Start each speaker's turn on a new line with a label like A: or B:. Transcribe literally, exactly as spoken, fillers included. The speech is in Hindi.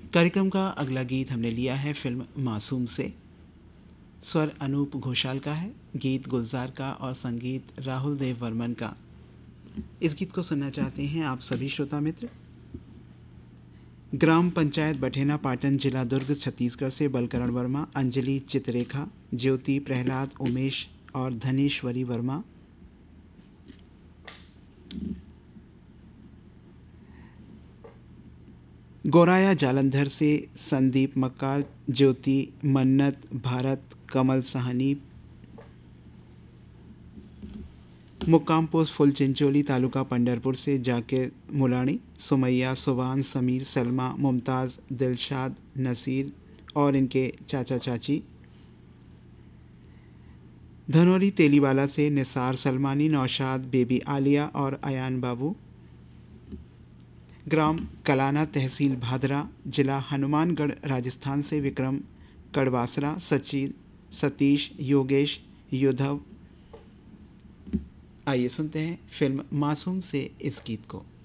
A: कार्यक्रम का अगला गीत हमने लिया है फिल्म मासूम से। स्वर अनूप घोषाल का है, गीत गुलजार का और संगीत राहुल देव वर्मन का। इस गीत को सुनना चाहते हैं आप सभी श्रोता मित्र। ग्राम पंचायत बठेना पाटन, जिला दुर्ग, छत्तीसगढ़ से बलकरण वर्मा, अंजलि चित्ररेखा, ज्योति, प्रहलाद, उमेश और धनेश्वरी वर्मा। गोराया जालंधर से संदीप मक्कार, ज्योति, मन्नत, भारत, कमल साहनी। मुक्काम पोस्ट फुल चिंचोली, तालुका पंडरपुर से जाकिर मुलानी, सुमैया, सुबान, समीर, सलमा, मुमताज़, दिलशाद, नसीर और इनके चाचा चाची। धनौरी तेलीवाला से निसार सलमानी, नौशाद, बेबी आलिया और अयान बाबू। ग्राम कलाना, तहसील भादरा, जिला हनुमानगढ़, राजस्थान से विक्रम कड़वासरा, सचिन, सतीश, योगेश, युद्धव। आइए सुनते हैं फिल्म मासूम से इस गीत को।